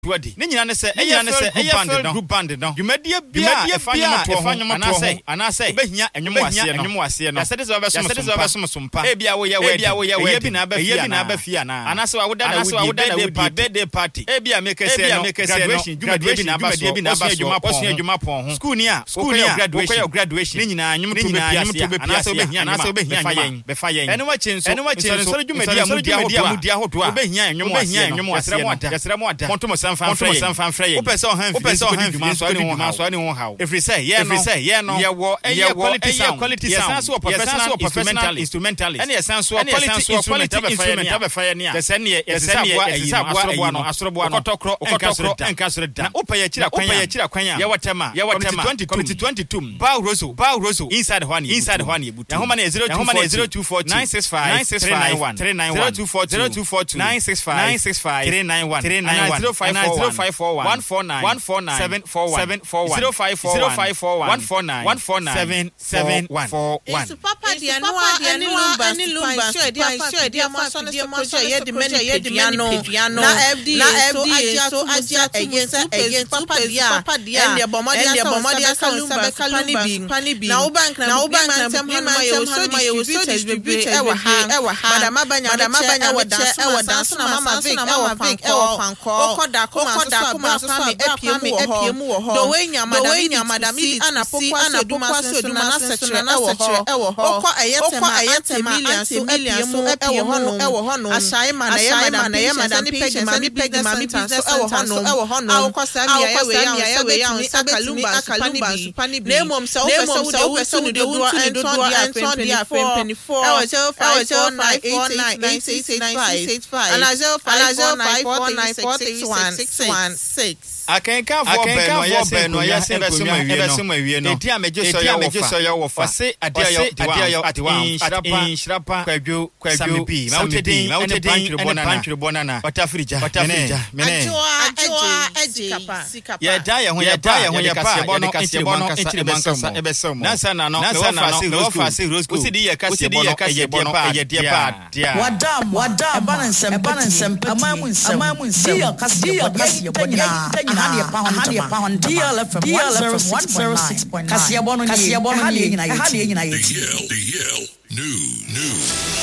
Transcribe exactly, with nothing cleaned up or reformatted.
Twadi. Ni nyina ne se eya ne se eya group band no. Dwumadie bia efa nyoma to ho anase obehia enwom ase no. Enwom ase no. Yasede se obesom so. Yasede se obesom so mpa. E bia wo ye we. E bia wo ye we. Eya bi na aba fia. Eya bi na aba fia na. Anase wa woda na wudi birthday party. E bia make se no. Graduation dwumadie bi na aba so. Bi na aba so. Osun adwuma pon ho. School ni a. School ni a. Graduation. Graduation. Ni nyina enwom to be pia. Anase obehia anase obehia enwom. Befa yen. Enu wa chenso. Enu wa chenso. So dwumadie amudia hodo a. Obehia enwom ase. Obehia enwom ase. Yasere mo ada. Monto mo sanfan frɛ. Opese o han opese o han dwuma so ani ho so ani ho hawo every say ye no ye no ye wo ye quality sound quality sound yes so professional instrumental instrumentalist any yes so quality instrument aba fire ne a yes ne yes sabwa ayi asrobo no asrobo no kotokro kotokro enkasre da opeye kira kwan opeye kira kwan a ye watema ye watema twenty twenty-two ba roso ba roso inside one inside one ye butu homa na zero two four nine six five three nine one zero two four two nine six five three nine one zero five four one one four nine one four nine seven four one seven four one zero five four zero five four one one four nine one four nine seven seven four one. It's Papa dia no any lumba any lumba sure dia sure dia ma so ne so ye the many piano na F D so aja so aja against against Papa dia and the bomodi and the bomodi kalumba kalumba bi na bank na bank na tem ma ye so distribute e wa ha e wa ha madam abanya madam abanya we dance e wa dance na mama Vic e wa Vic e wa fanko okoda koda kuma so epiemu epiemu wo ho do we nya madam nya madam ana pokwa ana pokwa so duma na sekyere e wo ho okọ ayetema ayetema million so epiemu e wo ho no asai ma na ye madam na ye madam page ma ni page ma mi business e wo ho no e wo ho no akosa mi ya we ya ya we ya akalumba akalumba na mom so wo so wo de wo ento dia twenty-four e wo zero five four nine eight six eight five and zero five four nine four six one six. Akenka for ben no yase besom awie no enti ameje so ya wo fa se ade ayo ade wa inshirapa kwadwo kwadwo ma utedin ma utedin pantwere bonana watafrija watafrija mene ajoa aji sikapa ya da ya ho ya da ya ho ya kase bono entire bono entire bankasa ebesom na sa na no no fa se rose usidi ya kase bono eye bono eye de ba dia wadam wadam balansem balansem amamu nsem amamu nsem kase kase bono Hania pound D L F from one zero six point nine. Kasia bono ni. Kasia bono ni. D L, D L, new, new.